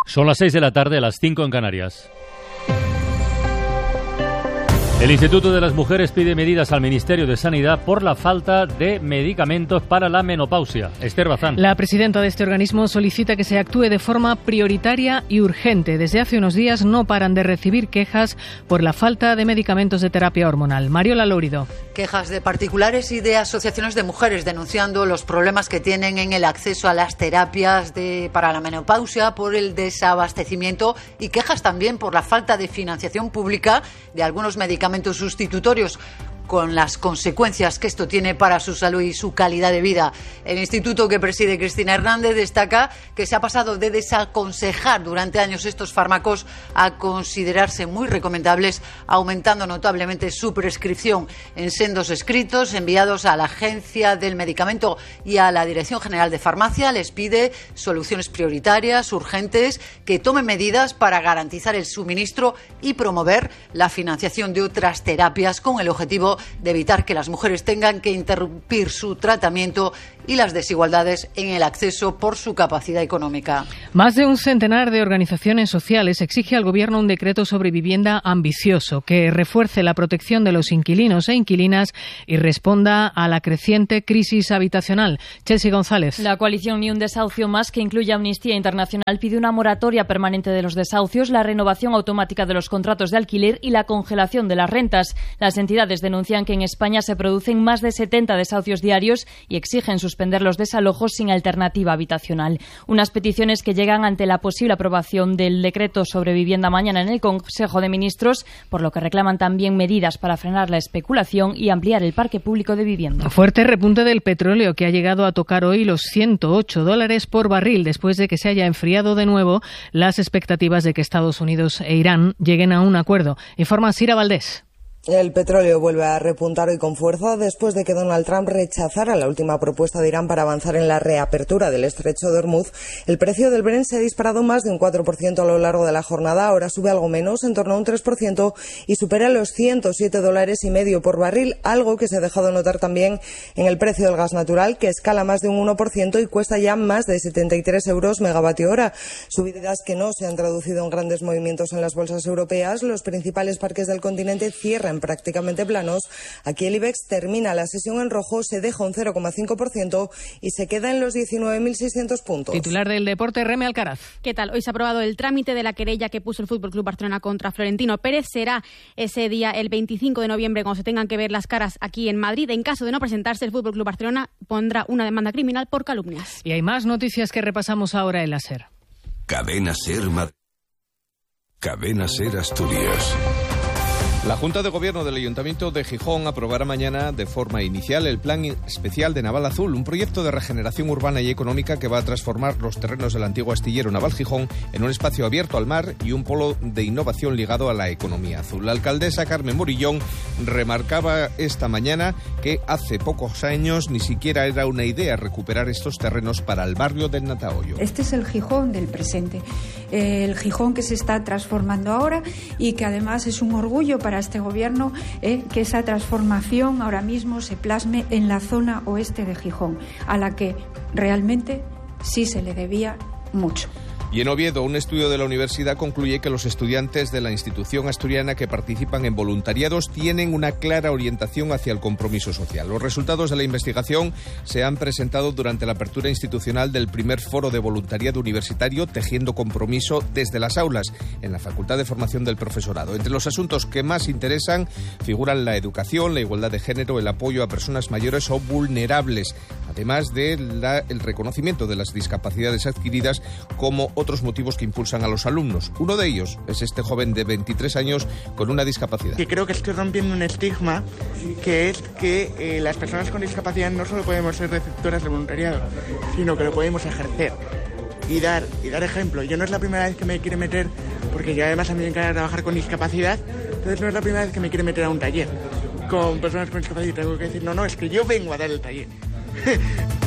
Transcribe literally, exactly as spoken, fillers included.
Son las seis de la tarde, a las cinco en Canarias. El Instituto de las Mujeres pide medidas al Ministerio de Sanidad por la falta de medicamentos para la menopausia. Esther Bazán. La presidenta de este organismo solicita que se actúe de forma prioritaria y urgente. Desde hace unos días no paran de recibir quejas por la falta de medicamentos de terapia hormonal. Mariola Lourido. Quejas de particulares y de asociaciones de mujeres denunciando los problemas que tienen en el acceso a las terapias de, para la menopausia por el desabastecimiento y quejas también por la falta de financiación pública de algunos medicamentos sustitutorios, con las consecuencias que esto tiene para su salud y su calidad de vida. El instituto que preside Cristina Hernández destaca que se ha pasado de desaconsejar durante años estos fármacos a considerarse muy recomendables, aumentando notablemente su prescripción. En sendos escritos enviados a la Agencia del Medicamento y a la Dirección General de Farmacia les pide soluciones prioritarias, urgentes, que tomen medidas para garantizar el suministro y promover la financiación de otras terapias con el objetivo de evitar que las mujeres tengan que interrumpir su tratamiento y las desigualdades en el acceso por su capacidad económica. Más de un centenar de organizaciones sociales exige al Gobierno un decreto sobre vivienda ambicioso que refuerce la protección de los inquilinos e inquilinas y responda a la creciente crisis habitacional. Chelsea González. La coalición Ni un desahucio más, que incluye Amnistía Internacional, pide una moratoria permanente de los desahucios, la renovación automática de los contratos de alquiler y la congelación de las rentas. Las entidades denuncian que en España se producen más de setenta desahucios diarios y exigen suspender los desalojos sin alternativa habitacional. Unas peticiones que llegan ante la posible aprobación del decreto sobre vivienda mañana en el Consejo de Ministros, por lo que reclaman también medidas para frenar la especulación y ampliar el parque público de vivienda. Fuerte repunte del petróleo, que ha llegado a tocar hoy los ciento ocho dólares por barril después de que se haya enfriado de nuevo las expectativas de que Estados Unidos e Irán lleguen a un acuerdo. Informa Sira Valdés. El petróleo vuelve a repuntar hoy con fuerza después de que Donald Trump rechazara la última propuesta de Irán para avanzar en la reapertura del estrecho de Hormuz. El precio del Brent se ha disparado más de un cuatro por ciento a lo largo de la jornada. Ahora sube algo menos, en torno a un tres por ciento, y supera los ciento siete dólares y medio por barril, algo que se ha dejado notar también en el precio del gas natural, que escala más de un uno por ciento y cuesta ya más de setenta y tres euros megavatio hora. Subidas que no se han traducido en grandes movimientos en las bolsas europeas. Los principales parques del continente cierran prácticamente planos. Aquí el IBEX termina la sesión en rojo, se deja un cero coma cinco por ciento y se queda en los diecinueve mil seiscientos puntos. Titular del deporte, Reme Alcaraz. ¿Qué tal? Hoy se ha aprobado el trámite de la querella que puso el F C Barcelona contra Florentino Pérez. Será ese día, el veinticinco de noviembre, cuando se tengan que ver las caras aquí en Madrid. En caso de no presentarse, el F C Barcelona pondrá una demanda criminal por calumnias. Y hay más noticias que repasamos ahora en la SER. Cadena SER Madrid. Cadena SER Asturias. La Junta de Gobierno del Ayuntamiento de Gijón aprobará mañana de forma inicial el Plan Especial de Naval Azul, un proyecto de regeneración urbana y económica que va a transformar los terrenos del antiguo astillero Naval Gijón en un espacio abierto al mar y un polo de innovación ligado a la economía azul. La alcaldesa Carmen Morillón remarcaba esta mañana que hace pocos años ni siquiera era una idea recuperar estos terrenos para el barrio del Natahoyo. Este es el Gijón del presente, el Gijón que se está transformando ahora y que además es un orgullo para este gobierno eh, que esa transformación ahora mismo se plasme en la zona oeste de Gijón, a la que realmente sí se le debía mucho. Y en Oviedo, un estudio de la universidad concluye que los estudiantes de la institución asturiana que participan en voluntariados tienen una clara orientación hacia el compromiso social. Los resultados de la investigación se han presentado durante la apertura institucional del primer foro de voluntariado universitario Tejiendo Compromiso desde las aulas, en la Facultad de Formación del Profesorado. Entre los asuntos que más interesan figuran la educación, la igualdad de género, el apoyo a personas mayores o vulnerables, además del de reconocimiento de las discapacidades adquiridas como otros motivos que impulsan a los alumnos. Uno de ellos es este joven de veintitrés años con una discapacidad. Que creo que estoy rompiendo un estigma, que es que eh, las personas con discapacidad no solo podemos ser receptoras de voluntariado, sino que lo podemos ejercer y dar, y dar ejemplo. Yo no es la primera vez que me quiere meter, porque yo además a mí me encanta trabajar con discapacidad, entonces no es la primera vez que me quiere meter a un taller con personas con discapacidad y tengo que decir, no, no, es que yo vengo a dar el taller.